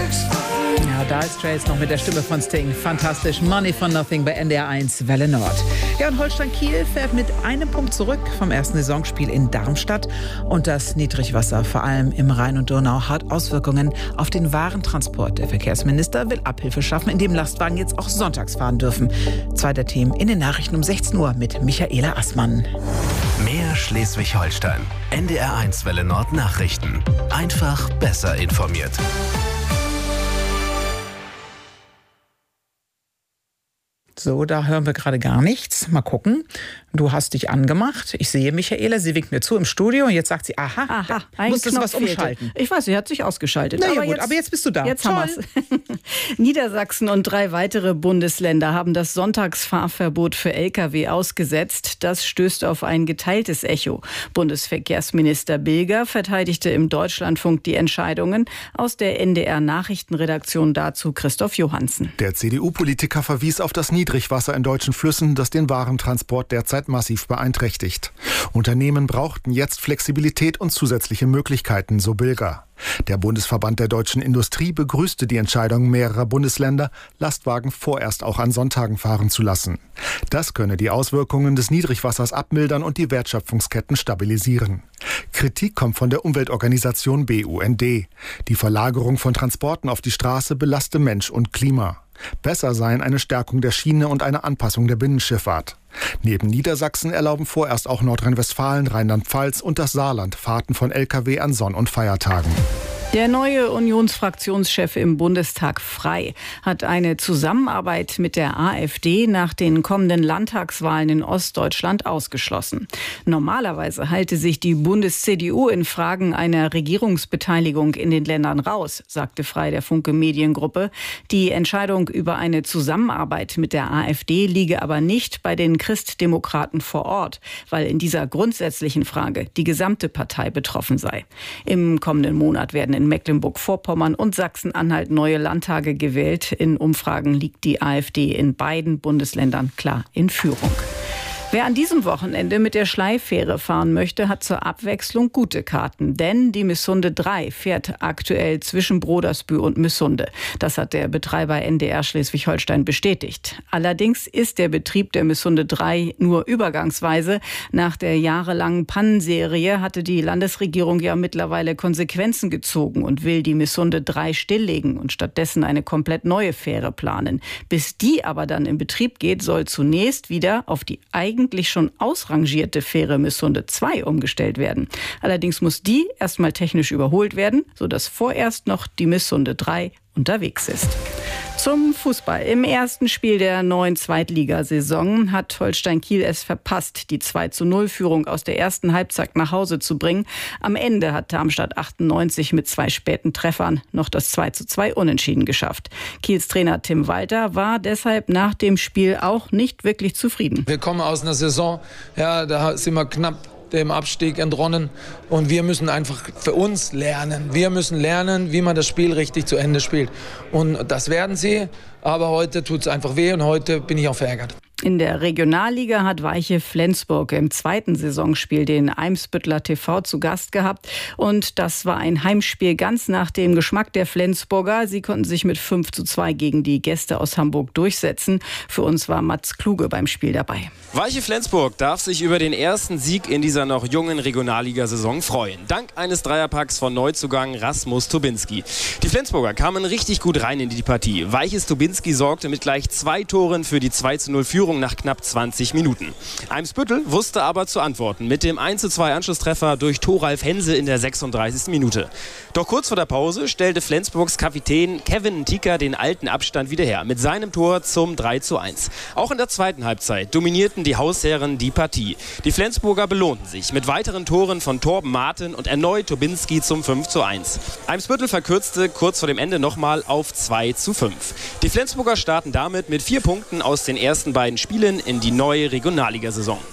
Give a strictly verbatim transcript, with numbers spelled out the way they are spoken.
Ja, Dire Straits noch mit der Stimme von Sting. Fantastisch. Money for Nothing bei N D R eins Welle Nord. Ja, und Holstein Kiel fährt mit einem Punkt zurück vom ersten Saisonspiel in Darmstadt. Und das Niedrigwasser, vor allem im Rhein und Donau, hat Auswirkungen auf den Warentransport. Der Verkehrsminister will Abhilfe schaffen, indem Lastwagen jetzt auch sonntags fahren dürfen. Zwei der Themen in den Nachrichten um sechzehn Uhr mit Michaela Assmann. Mehr Schleswig-Holstein. N D R eins Welle Nord Nachrichten. Einfach besser informiert. So, da hören wir gerade gar nichts. Mal gucken. Du hast dich angemacht. Ich sehe Michaela, sie winkt mir zu im Studio und jetzt sagt sie, aha, aha da musstest du was umschalten. Ich weiß, sie hat sich ausgeschaltet. Na ja, aber, gut, jetzt, aber jetzt bist du da. Jetzt haben wir's. Niedersachsen und drei weitere Bundesländer haben das Sonntagsfahrverbot für L K W ausgesetzt. Das stößt auf ein geteiltes Echo. Bundesverkehrsminister Bilger verteidigte im Deutschlandfunk die Entscheidungen. Aus der N D R-Nachrichtenredaktion dazu Christoph Johansen. Der C D U-Politiker verwies auf das Niedrigwasser in deutschen Flüssen, das den Warentransport derzeit massiv beeinträchtigt. Unternehmen brauchten jetzt Flexibilität und zusätzliche Möglichkeiten, so Bilger. Der Bundesverband der deutschen Industrie begrüßte die Entscheidung mehrerer Bundesländer, Lastwagen vorerst auch an Sonntagen fahren zu lassen. Das könne die Auswirkungen des Niedrigwassers abmildern und die Wertschöpfungsketten stabilisieren. Kritik kommt von der Umweltorganisation B U N D. Die Verlagerung von Transporten auf die Straße belaste Mensch und Klima. Besser seien eine Stärkung der Schiene und eine Anpassung der Binnenschifffahrt. Neben Niedersachsen erlauben vorerst auch Nordrhein-Westfalen, Rheinland-Pfalz und das Saarland Fahrten von L K W an Sonn- und Feiertagen. Der neue Unionsfraktionschef im Bundestag Frey hat eine Zusammenarbeit mit der AfD nach den kommenden Landtagswahlen in Ostdeutschland ausgeschlossen. Normalerweise halte sich die Bundes-C D U in Fragen einer Regierungsbeteiligung in den Ländern raus, sagte Frey der Funke Mediengruppe. Die Entscheidung über eine Zusammenarbeit mit der AfD liege aber nicht bei den Christdemokraten vor Ort, weil in dieser grundsätzlichen Frage die gesamte Partei betroffen sei. Im kommenden Monat werden in Mecklenburg-Vorpommern und Sachsen-Anhalt neue Landtage gewählt. In Umfragen liegt die AfD in beiden Bundesländern klar in Führung. Wer an diesem Wochenende mit der Schleifähre fahren möchte, hat zur Abwechslung gute Karten. Denn die Missunde drei fährt aktuell zwischen Brodersbü und Missunde. Das hat der Betreiber N D R Schleswig-Holstein bestätigt. Allerdings ist der Betrieb der Missunde drei nur übergangsweise. Nach der jahrelangen Pannenserie hatte die Landesregierung ja mittlerweile Konsequenzen gezogen und will die Missunde drei stilllegen und stattdessen eine komplett neue Fähre planen. Bis die aber dann in Betrieb geht, soll zunächst wieder auf die eigene eigentlich schon ausrangierte Fähre Missunde zwei umgestellt werden. Allerdings muss die erstmal technisch überholt werden, sodass vorerst noch die Missunde drei unterwegs ist. Zum Fußball. Im ersten Spiel der neuen Zweitligasaison hat Holstein Kiel es verpasst, die zwei zu null Führung aus der ersten Halbzeit nach Hause zu bringen. Am Ende hat Darmstadt achtundneunzig mit zwei späten Treffern noch das zwei zu zwei Unentschieden geschafft. Kiels Trainer Tim Walter war deshalb nach dem Spiel auch nicht wirklich zufrieden. Wir kommen aus einer Saison, ja, da sind wir knapp dem Abstieg entronnen und wir müssen einfach für uns lernen. Wir müssen lernen, wie man das Spiel richtig zu Ende spielt. Und das werden sie, aber heute tut es einfach weh und heute bin ich auch verärgert. In der Regionalliga hat Weiche Flensburg im zweiten Saisonspiel den Eimsbüttler T V zu Gast gehabt. Und das war ein Heimspiel ganz nach dem Geschmack der Flensburger. Sie konnten sich mit fünf zu zwei gegen die Gäste aus Hamburg durchsetzen. Für uns war Mats Kluge beim Spiel dabei. Weiche Flensburg darf sich über den ersten Sieg in dieser noch jungen Regionalligasaison freuen. Dank eines Dreierpacks von Neuzugang Rasmus Tobinski. Die Flensburger kamen richtig gut rein in die Partie. Weiches Tobinski sorgte mit gleich zwei Toren für die zwei zu null Führung nach knapp zwanzig Minuten. Eimsbüttel wusste aber zu antworten mit dem eins zu zwei Anschlusstreffer durch Thoralf Hense in der sechsunddreißigsten Minute. Doch kurz vor der Pause stellte Flensburgs Kapitän Kevin Ntika den alten Abstand wieder her mit seinem Tor zum drei zu eins. Auch in der zweiten Halbzeit dominierten die Hausherren die Partie. Die Flensburger belohnten sich mit weiteren Toren von Torben Martin und erneut Tobinski zum fünf zu eins. Eimsbüttel verkürzte kurz vor dem Ende nochmal auf zwei zu fünf. Die Flensburger starten damit mit vier Punkten aus den ersten beiden Spielen in die neue Regionalligasaison.